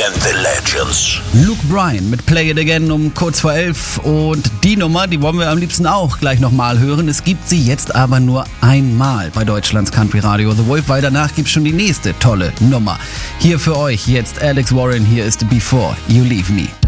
and the Legends. Luke Bryan mit Play It Again um kurz vor 11 und die Nummer, die wollen wir am liebsten auch gleich nochmal hören. Es gibt sie jetzt aber nur einmal bei Deutschlands Country Radio The Wolf, weil danach gibt es schon die nächste tolle Nummer. Hier für euch jetzt Alex Warren, hier ist Before You Leave Me.